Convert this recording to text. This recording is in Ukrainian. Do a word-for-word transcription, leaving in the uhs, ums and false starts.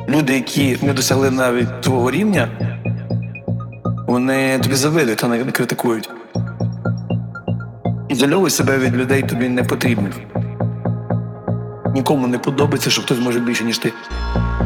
люди, які не досягли навіть твого рівня, вони тобі завидують, а не критикують. Ізольовуй себе від людей тобі не потрібних. Нікому не подобається, що хтось може більше, ніж ти.